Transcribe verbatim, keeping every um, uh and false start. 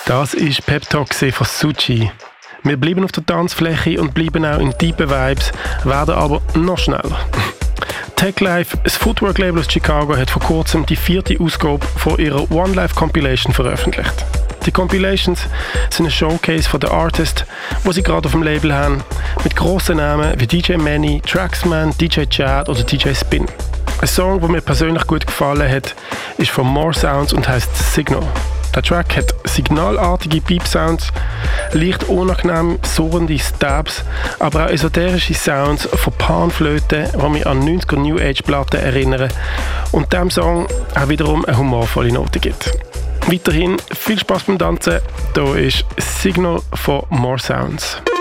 Das ist Pep Talk von Suchi. Wir bleiben auf der Tanzfläche und bleiben auch in tiefen Vibes, werden aber noch schneller. Tech Life, das Footwork-Label aus Chicago, hat vor kurzem die vierte Ausgabe von ihrer One Life Compilation veröffentlicht. Die Compilations sind ein Showcase von den Artists, die sie gerade auf dem Label haben, mit grossen Namen wie D J Manny, Traxman, D J Chad oder D J Spin. Ein Song, der mir persönlich gut gefallen hat, ist von More Sounds und heisst Signal. Der Track hat signalartige Beep-Sounds, leicht unangenehm surrende Stabs, aber auch esoterische Sounds von Panflöten, die mich an neunziger New Age-Platten erinnern und diesem Song auch wiederum eine humorvolle Note gibt. Weiterhin viel Spaß beim Tanzen, hier ist Signal von More Sounds.